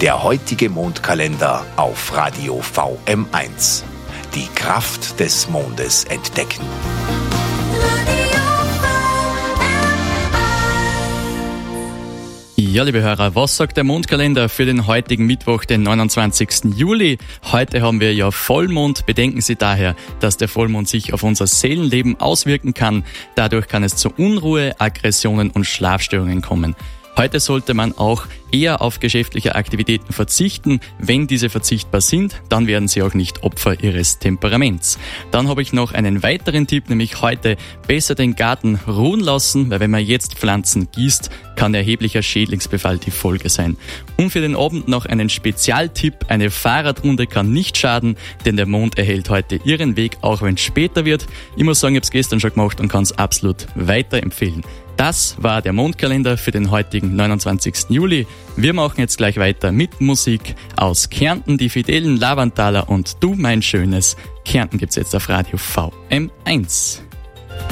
Der heutige Mondkalender auf Radio VM1. Die Kraft des Mondes entdecken. Ja, liebe Hörer, was sagt der Mondkalender für den heutigen Mittwoch, den 29. Juli? Heute haben wir ja Vollmond. Bedenken Sie daher, dass der Vollmond sich auf unser Seelenleben auswirken kann. Dadurch kann es zu Unruhe, Aggressionen und Schlafstörungen kommen. Heute sollte man auch eher auf geschäftliche Aktivitäten verzichten. Wenn diese verzichtbar sind, dann werden Sie auch nicht Opfer Ihres Temperaments. Dann habe ich noch einen weiteren Tipp, nämlich heute besser den Garten ruhen lassen, weil wenn man jetzt Pflanzen gießt, kann erheblicher Schädlingsbefall die Folge sein. Und für den Abend noch einen Spezialtipp: Eine Fahrradrunde kann nicht schaden, denn der Mond erhält heute ihren Weg, auch wenn es später wird. Ich muss sagen, ich habe es gestern schon gemacht und kann es absolut weiterempfehlen. Das war der Mondkalender für den heutigen 29. Juli. Wir machen jetzt gleich weiter mit Musik aus Kärnten, die Fidelen Lavantaler und Du mein Schönes. Kärnten gibt's jetzt auf Radio VM1.